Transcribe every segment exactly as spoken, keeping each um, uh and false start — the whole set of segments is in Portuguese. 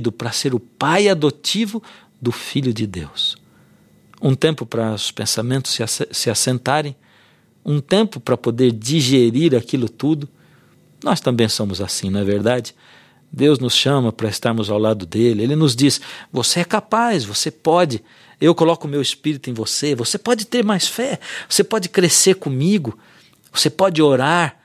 escolhido para ser o pai adotivo do Filho de Deus. Um tempo para os pensamentos se, ass- se assentarem, um tempo para poder digerir aquilo tudo. Nós também somos assim, não é verdade? Deus nos chama para estarmos ao lado dele. Ele nos diz, você é capaz, você pode, eu coloco o meu espírito em você, você pode ter mais fé, você pode crescer comigo, você pode orar.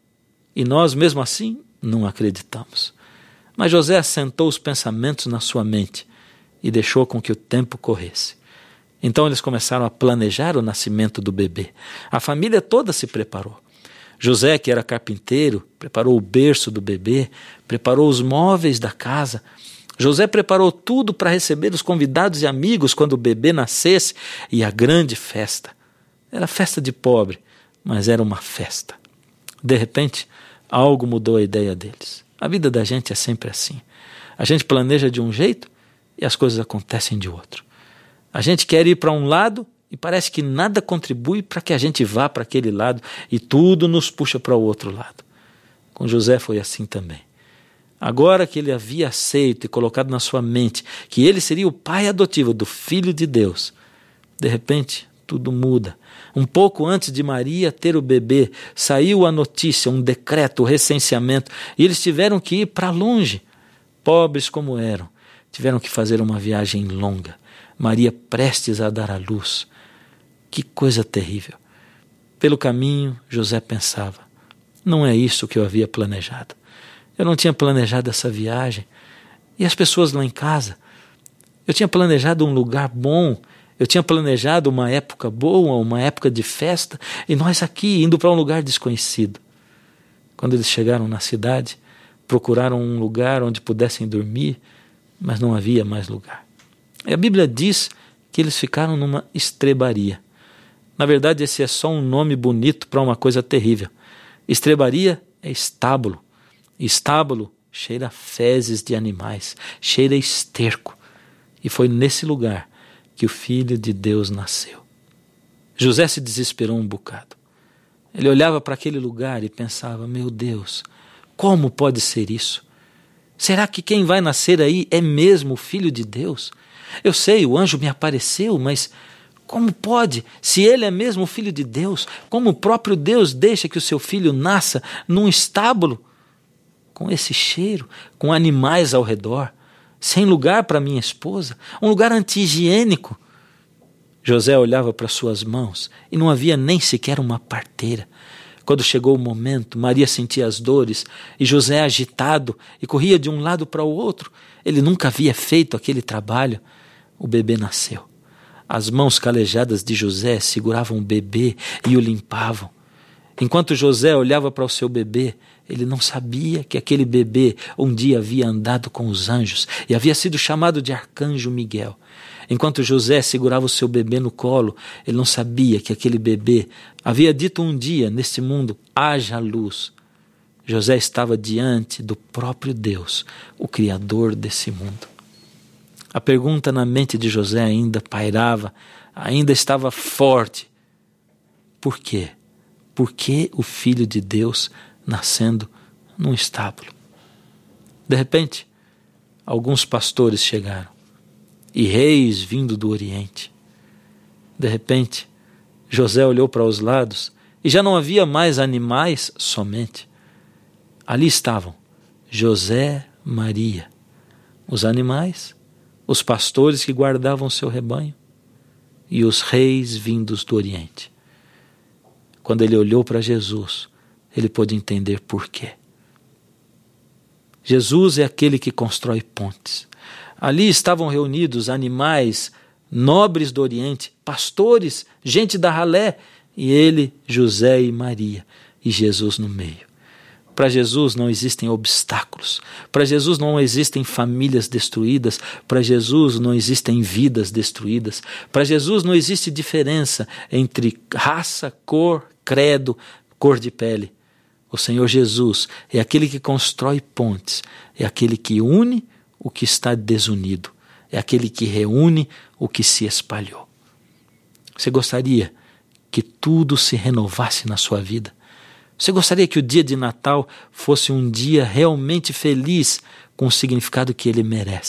E nós, mesmo assim, não acreditamos. Mas José assentou os pensamentos na sua mente e deixou com que o tempo corresse. Então eles começaram a planejar o nascimento do bebê. A família toda se preparou. José, que era carpinteiro, preparou o berço do bebê, preparou os móveis da casa. José preparou tudo para receber os convidados e amigos quando o bebê nascesse e a grande festa. Era festa de pobre, mas era uma festa. De repente, algo mudou a ideia deles. A vida da gente é sempre assim. A gente planeja de um jeito e as coisas acontecem de outro. A gente quer ir para um lado e parece que nada contribui para que a gente vá para aquele lado e tudo nos puxa para o outro lado. Com José foi assim também. Agora que ele havia aceito e colocado na sua mente que ele seria o pai adotivo do Filho de Deus, de repente tudo muda. Um pouco antes de Maria ter o bebê, saiu a notícia, um decreto, o recenseamento, e eles tiveram que ir para longe. Pobres como eram, tiveram que fazer uma viagem longa. Maria prestes a dar à luz. Que coisa terrível. Pelo caminho, José pensava, não é isso que eu havia planejado. Eu não tinha planejado essa viagem. E as pessoas lá em casa? Eu tinha planejado um lugar bom, eu tinha planejado uma época boa, uma época de festa, e nós aqui indo para um lugar desconhecido. Quando eles chegaram na cidade, procuraram um lugar onde pudessem dormir, mas não havia mais lugar. E a Bíblia diz que eles ficaram numa estrebaria. Na verdade, esse é só um nome bonito para uma coisa terrível. Estrebaria é estábulo. Estábulo cheira a fezes de animais, cheira a esterco. E foi nesse lugar que o Filho de Deus nasceu. José se desesperou um bocado. Ele olhava para aquele lugar e pensava, meu Deus, como pode ser isso? Será que quem vai nascer aí é mesmo o Filho de Deus? Eu sei, o anjo me apareceu, mas como pode? Se ele é mesmo o Filho de Deus, como o próprio Deus deixa que o seu filho nasça num estábulo? Com esse cheiro, com animais ao redor, sem lugar para minha esposa, um lugar anti-higiênico. José olhava para suas mãos e não havia nem sequer uma parteira. Quando chegou o momento, Maria sentia as dores e José agitado e corria de um lado para o outro. Ele nunca havia feito aquele trabalho. O bebê nasceu. As mãos calejadas de José seguravam o bebê e o limpavam. Enquanto José olhava para o seu bebê, ele não sabia que aquele bebê um dia havia andado com os anjos e havia sido chamado de Arcanjo Miguel. Enquanto José segurava o seu bebê no colo, ele não sabia que aquele bebê havia dito um dia neste mundo, haja luz. José estava diante do próprio Deus, o Criador desse mundo. A pergunta na mente de José ainda pairava, ainda estava forte. Por quê? Por que o Filho de Deus nascendo num estábulo? De repente, alguns pastores chegaram e reis vindo do Oriente. De repente, José olhou para os lados e já não havia mais animais somente. Ali estavam José, Maria, os animais, os pastores que guardavam seu rebanho e os reis vindos do Oriente. Quando ele olhou para Jesus, ele pôde entender por quê. Jesus é aquele que constrói pontes. Ali estavam reunidos animais nobres do Oriente, pastores, gente da ralé, e ele, José e Maria, e Jesus no meio. Para Jesus não existem obstáculos, para Jesus não existem famílias destruídas, para Jesus não existem vidas destruídas, para Jesus não existe diferença entre raça, cor, credo, cor de pele. O Senhor Jesus é aquele que constrói pontes, é aquele que une o que está desunido, é aquele que reúne o que se espalhou. Você gostaria que tudo se renovasse na sua vida? Você gostaria que o dia de Natal fosse um dia realmente feliz, com o significado que ele merece?